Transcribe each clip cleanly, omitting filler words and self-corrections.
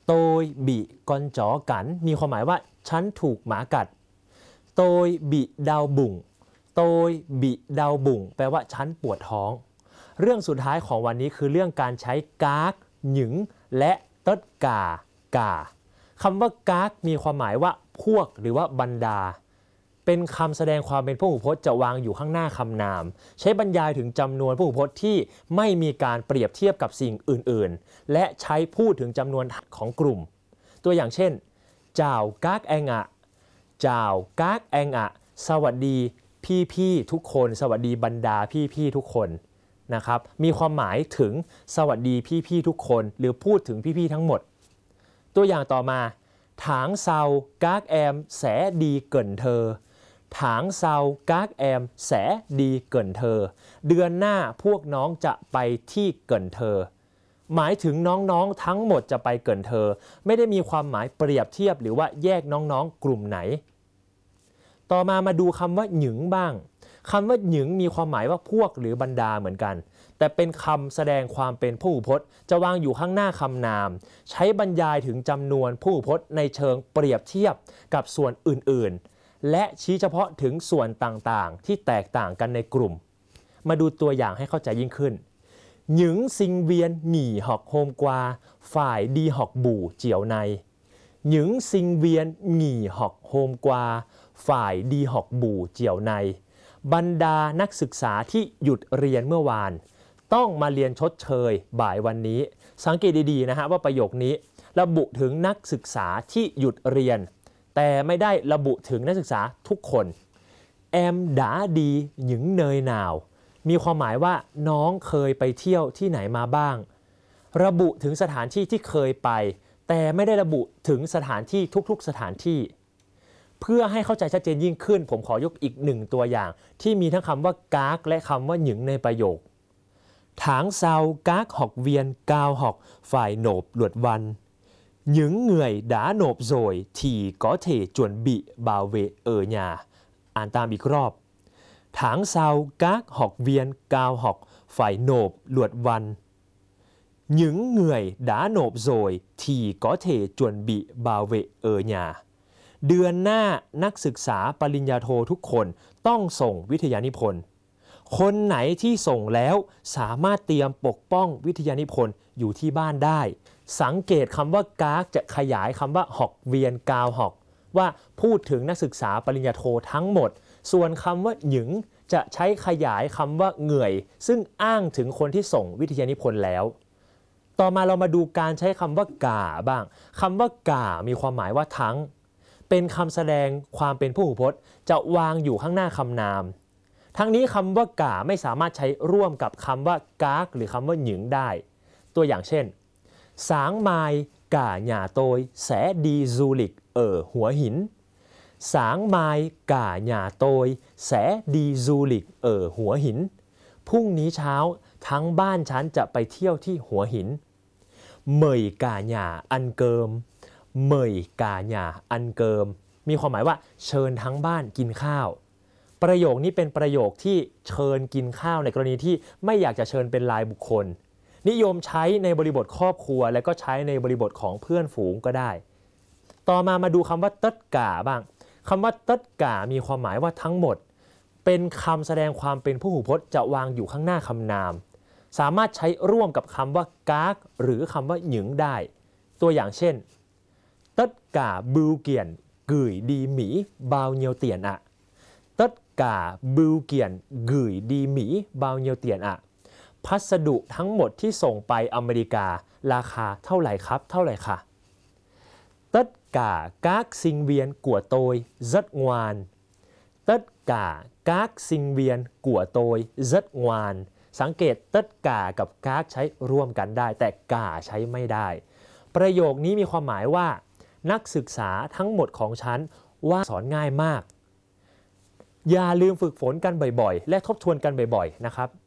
โตยบีกอนจ๋อกันมีความหมายว่าฉันถูกหมากัดโตยบีดาวบุ่งโตยบีดาวบุ่งแปลว่าฉันปวดท้องเรื่องสุดท้ายของวันนี้คือเรื่องการใช้กากหยึงและเติดกากาคำว่ากากมีความหมายว่าพวกหรือว่าบรรดาเป็นคำแสดงความเป็นพหูพจน์จะวางอยู่ข้างหน้าคำนามใช้บรรยายถึงจำนวนพหูพจน์ที่ไม่มีการเปรียบเทียบกับสิ่งอื่นๆและใช้พูดถึงจำนวนของกลุ่มตัวอย่างเช่นเจ้ากากแองอะเจ้ากากแองอะสวัสดีพี่ๆทุกคนสวัสดีบรรดาพี่ๆทุกคนนะครับมีความหมายถึงสวัสดีพี่ๆทุกคนหรือพูดถึงพี่ๆทั้งหมดตัวอย่างต่อมาถางเซากากแอมแสดีเกินเธอถางเซากากแอมแสดีเกินเธอเดือนหน้าพวกน้องจะไปที่เกินเธอหมายถึงน้องๆทั้งหมดจะไปเกินเธอไม่ได้มีความหมายเปรียบเทียบหรือว่าแยกน้องๆกลุ่มไหนต่อมาดูคำว่าหยึงบ้างคำว่าหยึงมีความหมายว่าพวกหรือบรรดาเหมือนกันแต่เป็นคำแสดงความเป็นพหูพจน์จะวางอยู่ข้างหน้าคำนามใช้บรรยายถึงจำนวนพหูพจน์ในเชิงเปรียบเทียบกับส่วนอื่นๆและชี้เฉพาะถึงส่วนต่างๆที่แตกต่างกันในกลุ่มมาดูตัวอย่างให้เข้าใจยิ่งขึ้นหยึงซิงเวียนหนีหอกโฮมกวาฝ่ายดีหอกบู่เจียวในหยึงซิงเวียนหนีหอกโฮมกวาฝ่ายดีหอกบู่เจียวในบรรดานักศึกษาที่หยุดเรียนเมื่อวานต้องมาเรียนชดเชยบ่ายวันนี้สังเกตดีๆนะฮะว่าประโยคนี้ระบุถึงนักศึกษาที่หยุดเรียนแต่ไม่ได้ระบุถึงนักศึกษาทุกคนแอมด่าดีหยึงเนยหนาวมีความหมายว่าน้องเคยไปเที่ยวที่ไหนมาบ้างระบุถึงสถานที่ที่เคยไปแต่ไม่ได้ระบุถึงสถานที่ทุกๆสถานที่เพื่อให้เข้าใจชัดเจนยิ่งขึ้นผมขอยกอีกหนึ่งตัวอย่างที่มีทั้งคำว่ากากและคำว่าหยึงในประโยคถางเซากากหอกเวียนกาวหอกฝ่ายโหนบหลวดวันหยึงเหนื่อยด่าโหนบโอยที่ก็เทจวนบิบาเวญาอ่านตามอีกรอบถางเซากากหอกเวียนกาวหอกฝ่ายโหนบหลวดวันหยึงเหนื่อยด่าโหนบโอยที่ก็เทจวนบิบาเวญาเดือนหน้านักศึกษาปริญญาโททุกคนต้องส่งวิทยานิพนธ์คนไหนที่ส่งแล้วสามารถเตรียมปกป้องวิทยานิพนธ์อยู่ที่บ้านได้สังเกตคำว่ากากจะขยายคำว่าหอกเวียนกาวหอกว่าพูดถึงนักศึกษาปริญญาโททั้งหมดส่วนคำว่าหยึงจะใช้ขยายคำว่าเหนื่อยซึ่งอ้างถึงคนที่ส่งวิทยานิพนธ์แล้วต่อมาเรามาดูการใช้คำว่ากาบ้างคำว่ากามีความหมายว่าทั้งเป็นคำแสดงความเป็นพหูพจน์จะวางอยู่ข้างหน้าคำนามทั้งนี้คำว่ากาไม่สามารถใช้ร่วมกับคำว่ากากหรือคำว่าหยึงได้ตัวอย่างเช่นสางไมกาหย่าโตยแสดีซูลิกหัวหินสางไมกาหย่าโตยแสดีซูลิกหัวหินพรุ่งนี้เช้าทั้งบ้านฉันจะไปเที่ยวที่หัวหินเหมยกาหย่าอันเกิมเหมยกาหย่าอันเกิมมีความหมายว่าเชิญทั้งบ้านกินข้าวประโยคนี้เป็นประโยคที่เชิญกินข้าวในกรณีที่ไม่อยากจะเชิญเป็นรายบุคคลนิยมใช้ในบริบทครอบครัวและก็ใช้ในบริบทของเพื่อนฝูงก็ได้ต่อมาดูคำว่าเติดกาบ้างคำว่าเติดกามีความหมายว่าทั้งหมดเป็นคำแสดงความเป็นพหูพจน์จะวางอยู่ข้างหน้าคำนามสามารถใช้ร่วมกับคำว่ากากหรือคำว่าหยึงได้ตัวอย่างเช่นเติดกาบูเกียนกุ่ยดีหมีบาวเนียวเตียนอะเติดกาบูเกียนกุ่ยดีหมีบาวเนียวเตียนอะพัสดุทั้งหมดที่ส่งไปอเมริการาคาเท่าไหร่ครับเท่าไหร่ค่ะเติดกากากซิงเวียนกัวโตยซัดงวานเติดกากากซิงเวียนกัวโตยซัดงวานสังเกตเติดกากับกากใช้ร่วมกันได้แต่กาใช้ไม่ได้ประโยคนี้มีความหมายว่านักศึกษาทั้งหมดของฉันว่าสอนง่ายมากอย่าลืมฝึกฝนกันบ่อยๆและทบทวนกันบ่อยๆนะครับ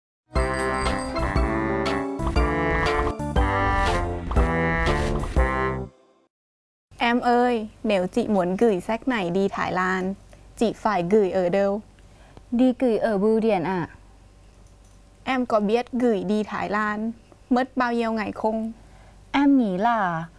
แอมเอ้ยเหนียวจิหมวนกึ่ยแซกไหนดีถ่ายลานจิฝ่ายกึ่ยเดิวดีกึ่ยบูเดียนอ่ะแอมก็เบียดกึ่ยดีถ่ายลานเมิดเบาเยวไงคงแอมหนีล่ะ